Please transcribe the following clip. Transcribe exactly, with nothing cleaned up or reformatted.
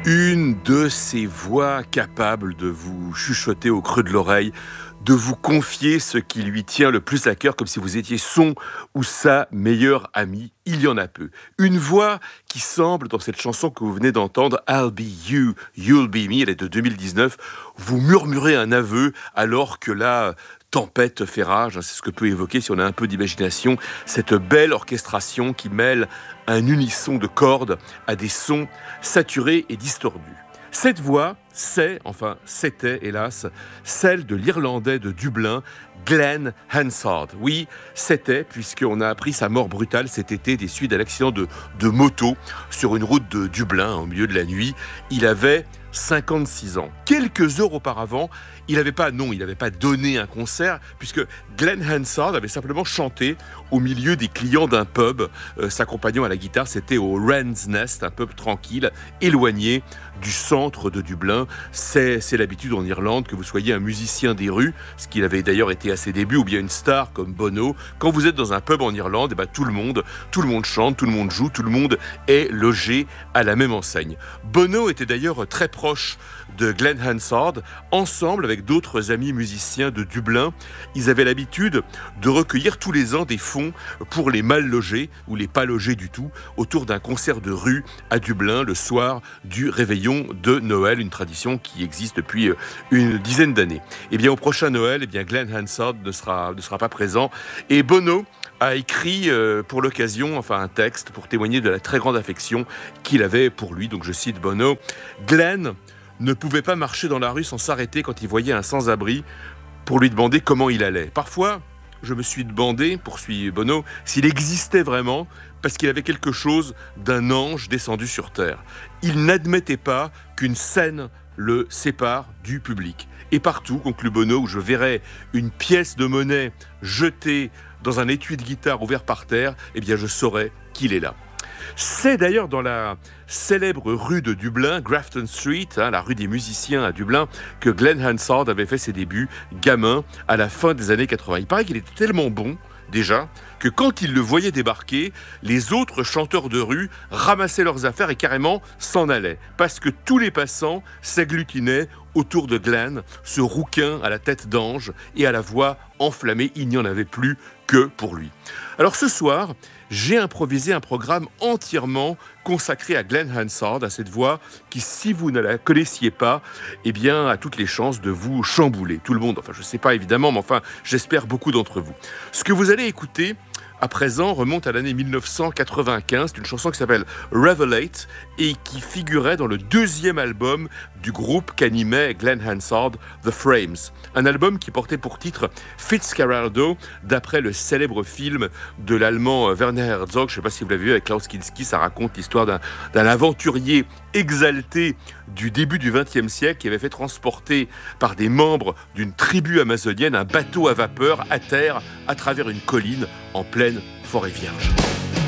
Une de ces voix capables de vous chuchoter au creux de l'oreille, de vous confier ce qui lui tient le plus à cœur, comme si vous étiez son ou sa meilleure amie. Il y en a peu. Une voix qui semble, dans cette chanson que vous venez d'entendre, I'll be you, you'll be me, elle est de deux mille dix-neuf, vous murmurez un aveu alors que la tempête fait rage. C'est ce que peut évoquer, si on a un peu d'imagination, cette belle orchestration qui mêle un unisson de cordes à des sons saturés et distordus. Cette voix, c'est, enfin c'était hélas, celle de l'Irlandais de Dublin, Glen Hansard. Oui, c'était, puisqu'on a appris sa mort brutale cet été des suites d'un accident de, de moto sur une route de Dublin, au milieu de la nuit. Il avait cinquante-six ans. Quelques heures auparavant, il n'avait pas, non, il n'avait pas donné un concert, puisque Glen Hansard avait simplement chanté au milieu des clients d'un pub, euh, s'accompagnant à la guitare. C'était au Wren's Nest, un pub tranquille, éloigné du centre de Dublin. C'est, c'est l'habitude en Irlande que vous soyez un musicien des rues, ce qu'il avait d'ailleurs été à ses débuts, ou bien une star comme Bono. Quand vous êtes dans un pub en Irlande, eh ben, tout le monde, tout le monde chante, tout le monde joue, tout le monde est logé à la même enseigne. Bono était d'ailleurs très proche de Glen Hansard. Ensemble, avec d'autres amis musiciens de Dublin, ils avaient l'habitude de recueillir tous les ans des fonds pour les mal logés, ou les pas logés du tout, autour d'un concert de rue à Dublin, le soir du réveillon de Noël, une tradition qui existe depuis une dizaine d'années. Et bien, au prochain Noël, eh bien, Glen Hansard ne sera, ne sera pas présent, et Bono a écrit euh, pour l'occasion, enfin un texte pour témoigner de la très grande affection qu'il avait pour lui. Donc je cite Bono: Glen ne pouvait pas marcher dans la rue sans s'arrêter quand il voyait un sans-abri pour lui demander comment il allait. Parfois, je me suis demandé, poursuit Bono, s'il existait vraiment, parce qu'il avait quelque chose d'un ange descendu sur terre. Il n'admettait pas qu'une scène le sépare du public. Et partout, conclut Bono, où je verrais une pièce de monnaie jetée dans un étui de guitare ouvert par terre, eh bien je saurais qu'il est là. C'est d'ailleurs dans la célèbre rue de Dublin, Grafton Street, hein, la rue des musiciens à Dublin, que Glen Hansard avait fait ses débuts, gamin, à la fin des années quatre-vingts. Il paraît qu'il était tellement bon, déjà, que quand il le voyait débarquer, les autres chanteurs de rue ramassaient leurs affaires et carrément s'en allaient, parce que tous les passants s'agglutinaient autour de Glen, ce rouquin à la tête d'ange et à la voix enflammée. Il n'y en avait plus que pour lui. Alors ce soir, j'ai improvisé un programme entièrement consacré à Glen Hansard, à cette voix qui, si vous ne la connaissiez pas, eh bien, a toutes les chances de vous chambouler. Tout le monde, enfin je ne sais pas évidemment, mais enfin j'espère beaucoup d'entre vous. Ce que vous allez écouter à présent remonte à l'année dix-neuf cent quatre-vingt-quinze. C'est une chanson qui s'appelle Revelate et qui figurait dans le deuxième album du groupe qu'animait Glen Hansard, The Frames. Un album qui portait pour titre Fitzcarraldo, d'après le célèbre film de l'allemand Werner Herzog. Je ne sais pas si vous l'avez vu avec Klaus Kinski, ça raconte l'histoire d'un, d'un aventurier exalté du début du vingtième siècle qui avait fait transporter par des membres d'une tribu amazonienne un bateau à vapeur à terre à travers une colline en pleine forêt vierge.